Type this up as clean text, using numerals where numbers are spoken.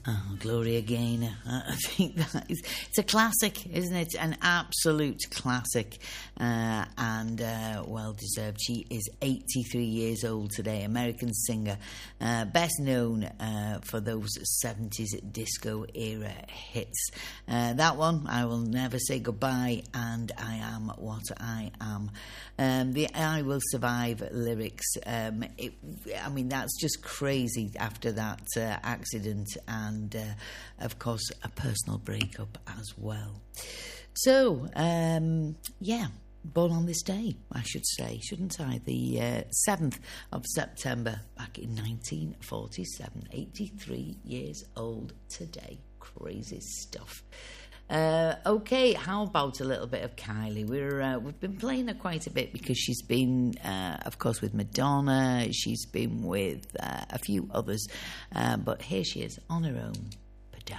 Oh, Gloria Gaynor. I think it's a classic, isn't it? An absolute classic, and well-deserved. She is 83 years old today, American singer, best known for those 70s disco era hits. That one, I Will Never Say Goodbye, and I Am What I Am. The I Will Survive lyrics, that's just crazy after that accident, and of course a personal breakup as well. So born on this day, I should say, shouldn't I? The 7th of September back in 1947. 83 years old today. Crazy stuff. Okay, how about a little bit of Kylie? We've been playing her quite a bit because she's been, of course, with Madonna. She's been with a few others, but here she is on her own.